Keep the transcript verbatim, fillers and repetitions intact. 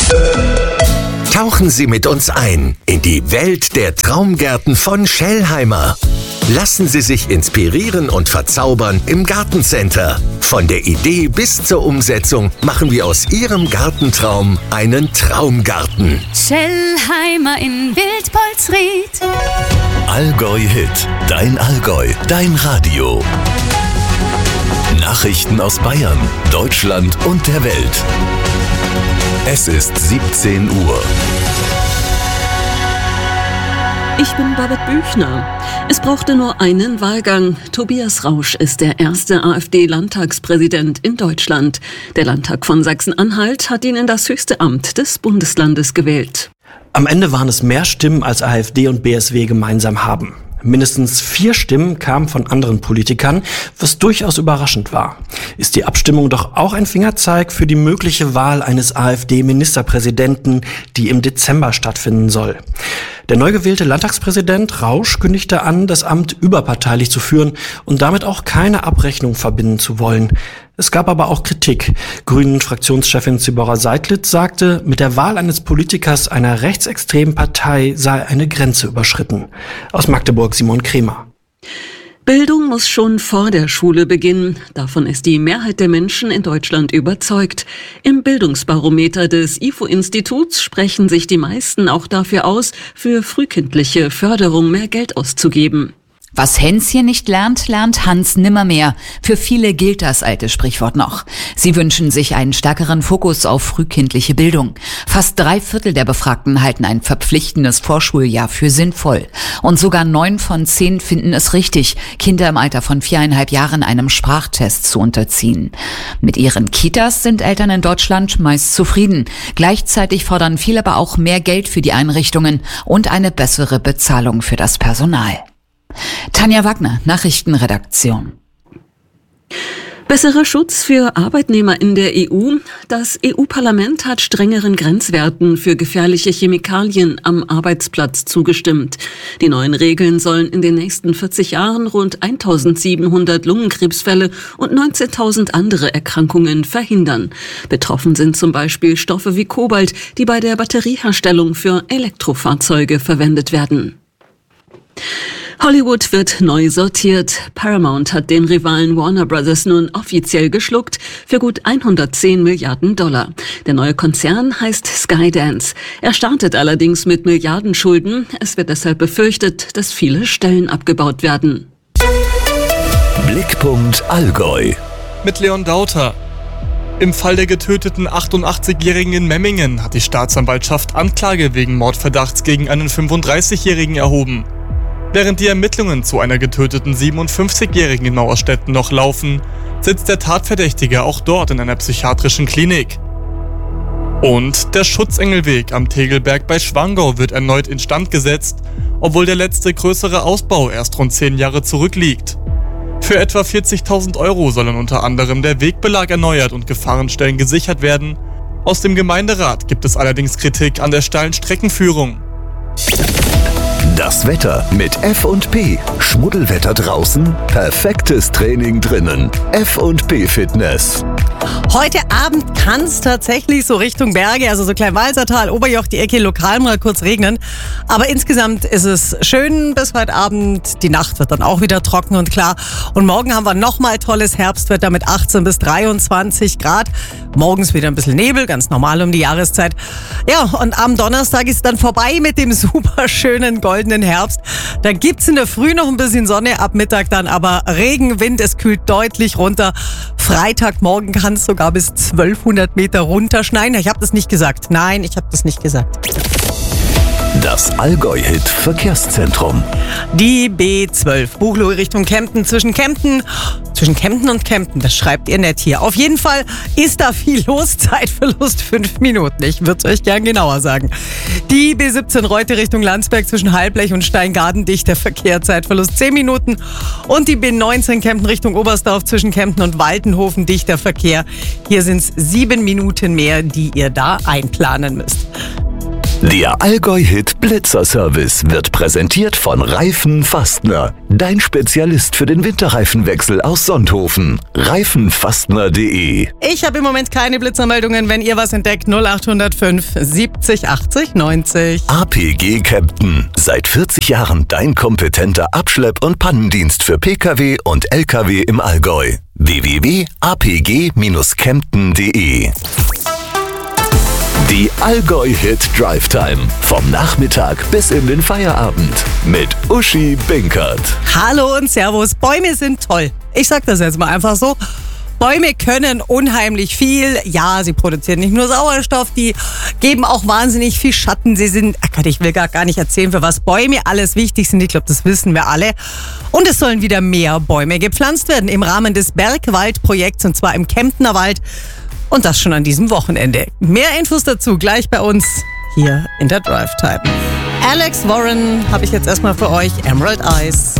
Tauchen Sie mit uns ein in die Welt der Traumgärten von Schellheimer. Lassen Sie sich inspirieren und verzaubern im Gartencenter. Von der Idee bis zur Umsetzung machen wir aus Ihrem Gartentraum einen Traumgarten. Schellheimer in Wildpolsried. Allgäu Hit, dein Allgäu, dein Radio. Nachrichten aus Bayern, Deutschland und der Welt. Es ist siebzehn Uhr. Ich bin Babette Büchner. Es brauchte nur einen Wahlgang. Tobias Rausch ist der erste AfD-Landtagspräsident in Deutschland. Der Landtag von Sachsen-Anhalt hat ihn in das höchste Amt des Bundeslandes gewählt. Am Ende waren es mehr Stimmen, als AfD und B S W gemeinsam haben. Mindestens vier Stimmen kamen von anderen Politikern, was durchaus überraschend war. Ist die Abstimmung doch auch ein Fingerzeig für die mögliche Wahl eines AfD-Ministerpräsidenten, die im Dezember stattfinden soll. Der neu gewählte Landtagspräsident Rausch kündigte an, das Amt überparteilich zu führen und damit auch keine Abrechnung verbinden zu wollen. Es gab aber auch Kritik. Grünen-Fraktionschefin Zibora Seidlitz sagte, mit der Wahl eines Politikers einer rechtsextremen Partei sei eine Grenze überschritten. Aus Magdeburg Simon Kremer. Bildung muss schon vor der Schule beginnen. Davon ist die Mehrheit der Menschen in Deutschland überzeugt. Im Bildungsbarometer des I F O-Instituts sprechen sich die meisten auch dafür aus, für frühkindliche Förderung mehr Geld auszugeben. Was Hänschen nicht lernt, lernt Hans nimmermehr. Für viele gilt das alte Sprichwort noch. Sie wünschen sich einen stärkeren Fokus auf frühkindliche Bildung. Fast drei Viertel der Befragten halten ein verpflichtendes Vorschuljahr für sinnvoll. Und sogar neun von zehn finden es richtig, Kinder im Alter von viereinhalb Jahren einem Sprachtest zu unterziehen. Mit ihren Kitas sind Eltern in Deutschland meist zufrieden. Gleichzeitig fordern viele aber auch mehr Geld für die Einrichtungen und eine bessere Bezahlung für das Personal. Tanja Wagner, Nachrichtenredaktion. Besserer Schutz für Arbeitnehmer in der E U. Das E U-Parlament hat strengeren Grenzwerten für gefährliche Chemikalien am Arbeitsplatz zugestimmt. Die neuen Regeln sollen in den nächsten vierzig Jahren rund eintausendsiebenhundert Lungenkrebsfälle und neunzehntausend andere Erkrankungen verhindern. Betroffen sind zum Beispiel Stoffe wie Kobalt, die bei der Batterieherstellung für Elektrofahrzeuge verwendet werden. Hollywood wird neu sortiert. Paramount hat den Rivalen Warner Brothers nun offiziell geschluckt für gut hundertzehn Milliarden Dollar. Der neue Konzern heißt Skydance. Er startet allerdings mit Milliardenschulden. Es wird deshalb befürchtet, dass viele Stellen abgebaut werden. Blickpunkt Allgäu. Mit Leon Dauter. Im Fall der getöteten achtundachtzigjährigen in Memmingen hat die Staatsanwaltschaft Anklage wegen Mordverdachts gegen einen fünfunddreißigjährigen erhoben. Während die Ermittlungen zu einer getöteten siebenundfünfzigjährigen in Mauerstetten noch laufen, sitzt der Tatverdächtige auch dort in einer psychiatrischen Klinik. Und der Schutzengelweg am Tegelberg bei Schwangau wird erneut instand gesetzt, obwohl der letzte größere Ausbau erst rund zehn Jahre zurückliegt. Für etwa vierzigtausend Euro sollen unter anderem der Wegbelag erneuert und Gefahrenstellen gesichert werden. Aus dem Gemeinderat gibt es allerdings Kritik an der steilen Streckenführung. Das Wetter mit F und P. Schmuddelwetter draußen, perfektes Training drinnen. F und P Fitness. Heute Abend kann es tatsächlich so Richtung Berge, also so Kleinwalsertal, Oberjoch, die Ecke, lokal mal kurz regnen. Aber insgesamt ist es schön bis heute Abend. Die Nacht wird dann auch wieder trocken und klar. Und morgen haben wir nochmal tolles Herbstwetter mit achtzehn bis dreiundzwanzig Grad. Morgens wieder ein bisschen Nebel, ganz normal um die Jahreszeit. Ja, und am Donnerstag ist dann vorbei mit dem super schönen goldenen Herbst. Da gibt's in der Früh noch ein bisschen Sonne, ab Mittag dann aber Regen, Wind, es kühlt deutlich runter. Freitagmorgen kann es sogar bis zwölfhundert Meter runterschneien. Ich habe das nicht gesagt. Nein, ich habe das nicht gesagt. Das Allgäu-Hit Verkehrszentrum. Die B zwölf, Buchloe Richtung Kempten, zwischen Kempten, zwischen Kempten und Kempten, das schreibt ihr nett hier. Auf jeden Fall ist da viel los, Zeitverlust fünf Minuten. Ich würde es euch gern genauer sagen. Die B siebzehn Reute Richtung Landsberg zwischen Halblech und Steingarten, dichter Verkehr, Zeitverlust zehn Minuten. Und die B neunzehn Kempten Richtung Oberstdorf zwischen Kempten und Waltenhofen, dichter Verkehr. Hier sind es sieben Minuten mehr, die ihr da einplanen müsst. Der Allgäu-Hit Blitzer-Service wird präsentiert von Reifen Fastner. Dein Spezialist für den Winterreifenwechsel aus Sonthofen. reifenfastner punkt de. Ich habe im Moment keine Blitzermeldungen. Wenn ihr was entdeckt, null acht null fünf siebzig achtzig neunzig. A P G Kempten. Seit vierzig Jahren dein kompetenter Abschlepp- und Pannendienst für Pkw und Lkw im Allgäu. w w w punkt a p g dash kempten punkt de. Die Allgäu-Hit Drive Time. Vom Nachmittag bis in den Feierabend. Mit Uschi Binkert. Hallo und Servus. Bäume sind toll. Ich sag das jetzt mal einfach so. Bäume können unheimlich viel. Ja, sie produzieren nicht nur Sauerstoff, die geben auch wahnsinnig viel Schatten. Sie sind, ach Gott, ich will gar, gar nicht erzählen, für was Bäume alles wichtig sind. Ich glaube, das wissen wir alle. Und es sollen wieder mehr Bäume gepflanzt werden im Rahmen des Bergwaldprojekts, und zwar im Kemptener Wald. Und das schon an diesem Wochenende. Mehr Infos dazu gleich bei uns hier in der Drive Time. Alex Warren habe ich jetzt erstmal für euch. Emerald Eyes.